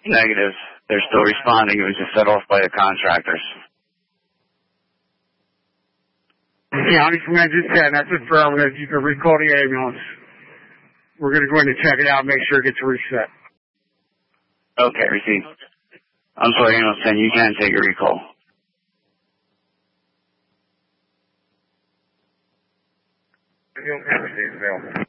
Negative. They're still responding. It was just set off by the contractors. Yeah, County from Engine 10, that's affirmative. You can recall the ambulance. We're going to go in and check it out and make sure it gets reset. Okay, received. I'm sorry, ambulance 10, you can take a recall. You don't have received available.